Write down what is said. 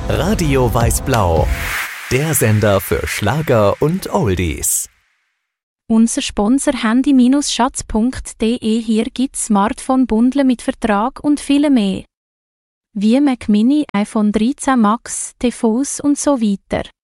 Radio Weiß-Blau, der Sender für Schlager und Oldies. Unser Sponsor handy-schatz.de. Hier gibt's Smartphone-Bundle mit Vertrag und viel mehr. Wie Mac Mini, iPhone 13 Max, TVs und so weiter.